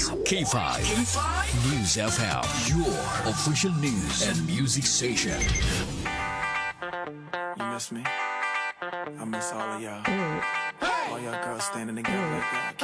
K5. News FM, your official news and music station. You miss me? I miss all of y'all. All y'all girls standing together like that.